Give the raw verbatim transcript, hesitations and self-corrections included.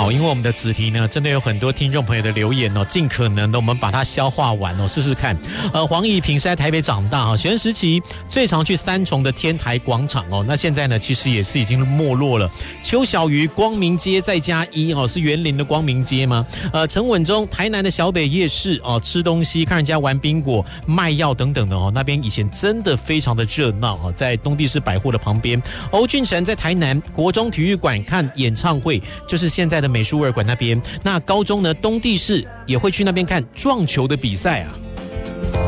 哦，因为我们的子题呢，真的有很多听众朋友的留言哦，尽可能的我们把它消化完哦，试试看。呃，黄义平是在台北长大哈，学生时期最常去三重的天台广场哦，那现在呢，其实也是已经没落了。邱小鱼光明街再加一哦，是园林的光明街吗？呃，陈稳中台南的小北夜市哦，吃东西看人家玩宾果、卖药等等的哦，那边以前真的非常的热闹哦，在东帝士百货的旁边。欧俊成在台南国中体育馆看演唱会，就是现在的美术二馆那边。那高中呢，东帝士也会去那边看撞球的比赛啊。